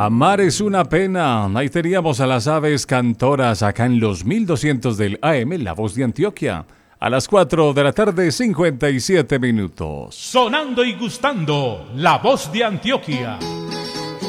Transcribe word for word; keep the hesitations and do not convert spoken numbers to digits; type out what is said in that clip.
Amar es una pena. Ahí teníamos a las aves cantoras acá en los mil doscientos del A M, La Voz de Antioquia. A las cuatro de la tarde, cincuenta y siete minutos. Sonando y gustando, La Voz de Antioquia.